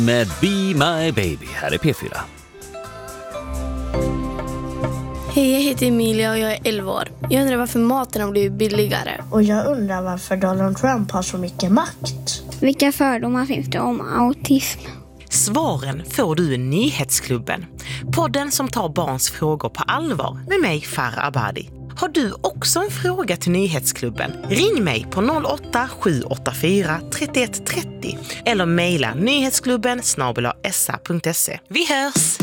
Med Be My Baby, här är P4. Hej, jag heter Emilia och jag är 11 år. Jag undrar varför maten har blivit billigare. Och jag undrar varför Donald Trump har så mycket makt. Vilka fördomar finns det om autism? Svaren får du i Nyhetsklubben. Podden som tar barns frågor på allvar med mig, Farah Abadi. Har du också en fråga till Nyhetsklubben? Ring mig på 08-784 31 30 eller mejla nyhetsklubben @sa.se. Vi hörs!